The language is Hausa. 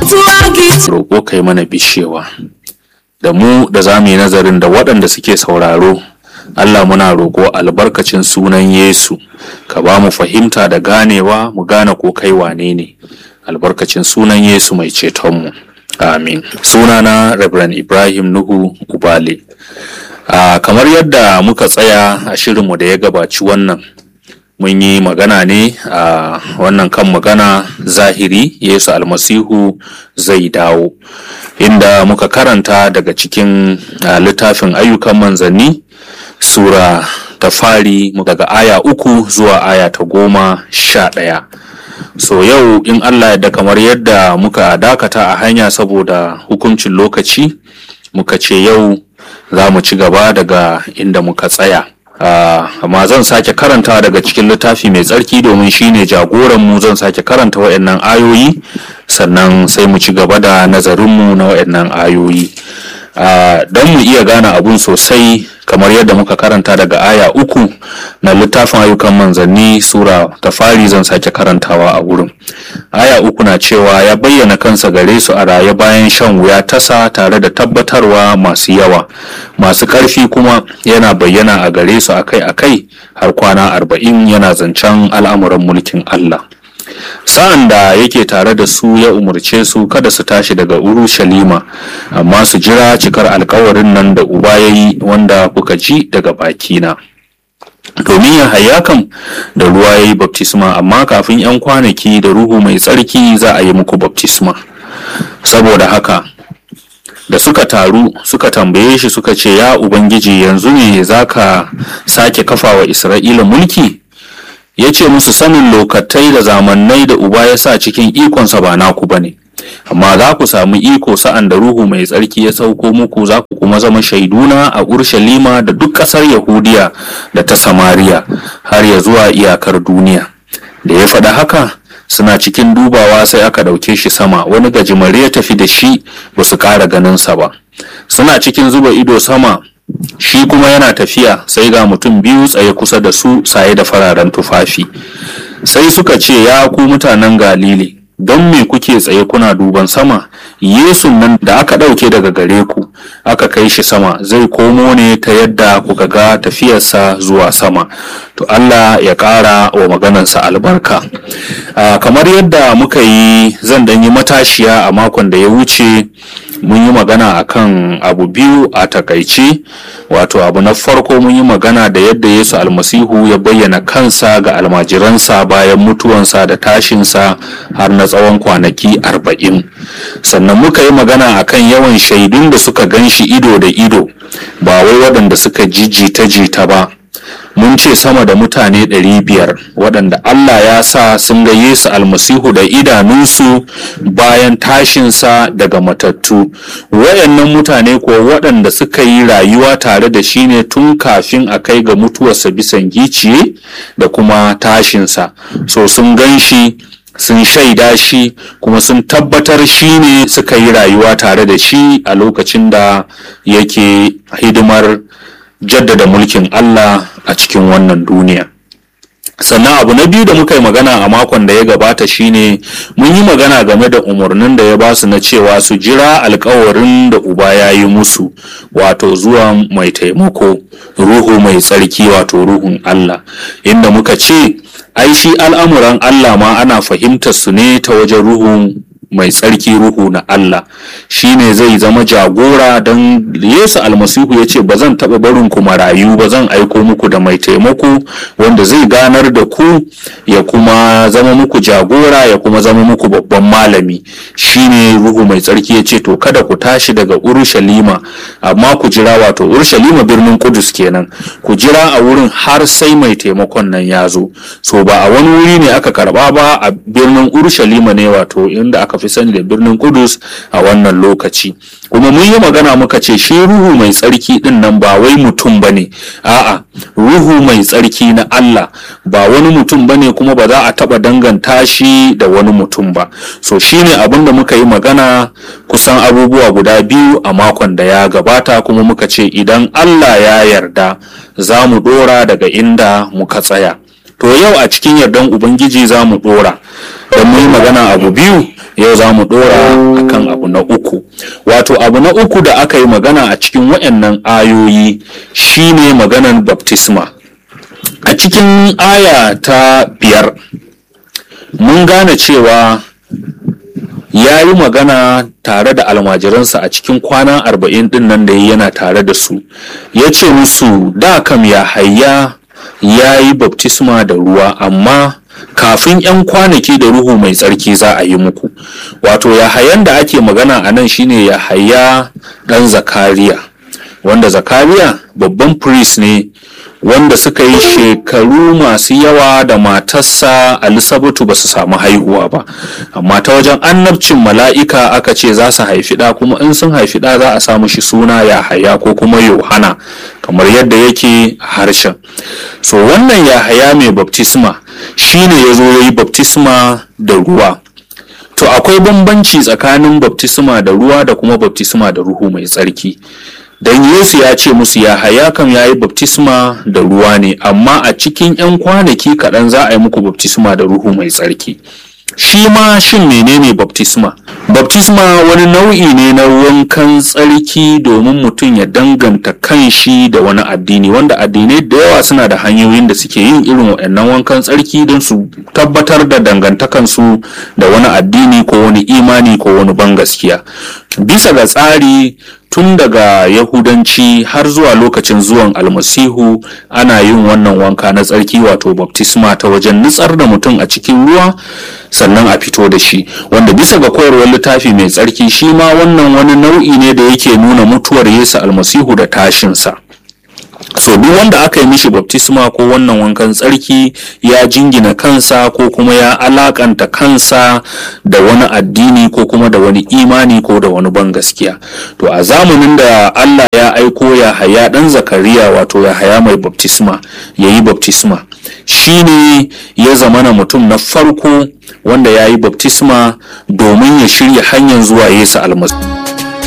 roƙo kai mana bishewa da mu da za mu yi nazarin da waɗanda suke sauraro. Allah muna roƙo albarkacin sunan Yesu ka ba mu fahimta da ganewa mu gane ko kai wane ne, albarkacin sunan Yesu mai cetonmu, amin. Sunana Reverend Ibrahim Nuhu Ubale. Kamar yadda muka tsaya a shirinmu da ya gabaci wannan, mun yi magana ne a wannan kan magana zahiri Yesu almasihu zai dawo, inda muka karanta daga cikin littafin ayyukan manzanni sura ta fari daga aya 3 zuwa aya ta 11. So yau in Allah yadda, kamar yadda muka dakata a hanya saboda hukuncin lokaci, muka ce yau za mu ci gaba daga inda muka tsaya. Amma zan sake karanta daga cikin littafi mai tsarki domin shine jagoran mu. Zan sake karanta waɗannan ayoyi sannan sai mu ci gaba da nazarinmu na waɗannan ayoyi don mu iya gane abun sosai. Kamar yadda muka karanta daga aya 3 na littafin ayyukan manzanni sura ta fari, zan sake karantawa a wurin. Aya 3 na cewa ya bayyana kansa gare su a raye bayan shan wuya tasa tare da tabbatarwa masu yawa masu ƙarfi, kuma yana bayyana a gare su akai-akai har kwana 40 yana zancen al'amuran mulkin Allah. Sa'an da yake tare da su ya umarce su kada su tashi daga Urushalima, amma su jira cikar alkawarin nan da Uba ya yi, wanda kuka ji daga bakina. Domin Yahaya kam da ruwa ya yi baptisma, amma kafin 'yan kwanaki da Ruhu mai tsarki za a yi muku baptisma. Saboda haka da suka taru suka tambaye shi suka ce, ya Ubangiji, yanzu ne za ka sake kafa wa Isra'ila mulki? Ya ce musu, sanin lokatai da zamannai da Uba ya sa cikin ikonsa ba naku ba ne, amma za ku samu iko sa'an da Ruhu mai tsarki ya sauko muku, za ku kuma zama shaiduna a Urshalima da duk ƙasar Yahudiya da ta Samariya har ya zuwa iyakar duniya. Da ya faɗa haka, suna cikin dubawa sai aka ɗauke shi sama, wani gajimare ya tafi da shi, ba su ƙara ganinsa ba. Suna cikin zuba ido sama, shi kuma yana tafiya, sai ga mutum biyu tsaye kusa da su saye da fararen tufafi. Sai suka ce, ya ku mutanen Galili, don me kuke tsaye kuna duban sama? Yesu nan da aka ɗauke daga gare ku aka kai shi sama, zai komo ne ta yadda kuka ga tafiyarsa zuwa sama. To Allah ya ƙara wa maganarsa albarka. Kamar yadda muka yi, zan dan yi matashiya a makon da ya wuce. Mun yi magana akan abu biyu a takaice. Wato, abu na farko mun yi magana da yadda Yesu almasihu ya bayyana kansa ga almajiransa bayan mutuwansa da tashinsa har na tsawon kwanaki 40. Sannan muka yi magana akan yawan shaidun da suka gan shi ido da ido, ba wai waɗanda suka ji jita-jita ba. Mun ce sama da mutane 500 waɗanda Allah ya sa sun ga Yesu almasihu da idanunsu bayan tashinsa daga matattu. Waɗannan mutane ko waɗanda suka yi rayuwa tare da shi ne tun kafin a kai ga mutuwarsa bisan giciye da kuma tashinsa. So sun gan shi, sun shaida shi, kuma sun tabbatar shi ne suka yi rayuwa tare da shi a lokacin da yake hidimar jaddada mulkin Allah a cikin wannan duniya. Sannan abu na biyu da muka yi magana a makon da ya gabata shine mun yi magana game da umarnin da ya ba su na cewa su jira alkawarin da Uba ya yi musu, wato zuwa mai taimako, Ruhu mai tsarki, wato Ruhun Allah, inda muka ce ai shi al'amuran Allah ma ana fahimtar su ne ta wajen Ruhu mai tsarki, Ruhu na Allah shine zai zama jagora. don Yesu almasihu ya ce, ba zan taɓa barin ku marayu ba, zan aiko muku da mai taimako wanda zai ganar da ku, ya kuma zama muku jagora, ya kuma zama muku babban malami, shine Ruhu mai tsarki. ya ce, to kada ku tashi daga Urushalima, amma ku jira, wato Urushalima birnin Kudus kenan, ku jira a wurin har sai mai taimakon nan ya zo. So ba a wani wuri ne aka karba ba, a birnin Urushalima ne, wato inda aka fi sani da birnin Kudus a wannan lokaci. Kuma mun yi magana muka ce shi Ruhu mai tsarki din nan ba wai mutum bane, a'a, Ruhu mai tsarki na Allah ba wani mutum bane, kuma ba za a taba danganta shi da wani mutum ba. So shine abin da muka yi magana, kusan abubuwa guda biyu a makon da ya gabata, kuma muka ce idan Allah ya yarda za mu dora daga inda muka tsaya. to yau a cikin yardan ubangiji za mu dora don mu yi magana abu biyu. Yau za mu dora akan abu na uku, wato abu na uku da aka yi magana a cikin waɗannan ayoyi shine maganan baptisma. A cikin aya ta 5 mun gane cewa ya yi magana tare da almajiransa a cikin kwana 40 din nan da yana tare da su, ya ce musu da kam Yahaya ya yi baptisma da ruwa, amma kafin 'yan kwanaki da Ruhu Mai Tsarki za a yi muku. Wato Yahayan da ake magana a nan shine Yahaya ɗan Zakariya, wanda Zakariya babban priest ne wanda suka yi shekaru masu yawa da matarsa Alisabatu ba su samu haihuwa ba, amma ta wajen annabcin mala'ika aka ce za su haifi ɗa, kuma in sun haifi ɗa za a samu shi suna Yahaya ko kuma Yohana kamar yadda yake a harshen. So wannan Yahaya mai baptisma shine ya zo ya yi baptisma da ruwa. To akwai bambanci tsakanin baptisma da ruwa da kuma baptisma da Ruhu Mai Tsarki. Dan Yesu ya ce musu Yahaya kam ya yi baptisma da ruwa ne, amma a cikin 'yan kwanaki kaɗan za a yi muku baptisma da Ruhu Mai Tsarki. Shi ma shin menene baptisma? Baptisma wani nau'i ne na wankan tsarki domin mutum ya danganta kanshi da wani addini, wanda addinai da yawa suna da hanyoyin da suke yin irin waɗannan wankan tsarki don su tabbatar da dangantakansu da wani addini ko wani imani ko wani bangaskiya. Bisa ga tsari tun daga Yahudanci har zuwa lokacin zuwan Almasihu ana yin wannan wanka na tsarki, wato baptisma, ta wajen nutsar da mutum a cikin ruwa sannan a fito da shi, wanda bisa ga koyarwar littafi mai tsarki shi ma wannan wani nau'i ne da yake nuna mutuwar Yesu Almasihu da tashinsa. So duk wanda aka yi mishi baptisma ko wannan wankan tsarki ya jingina kansa ko kuma ya alakanta kansa da wani addini ko kuma da wani imani ko da wani ban gaskiya. To a zamanin da Allah ya aiko Yahaya dan Zakariya, wato Yahaya mai baptisma, ya yi baptisma, shine ya zamana mutum na farko wanda ya yi baptisma domin ya shirya hanyar zuwa Yesu Almasihu.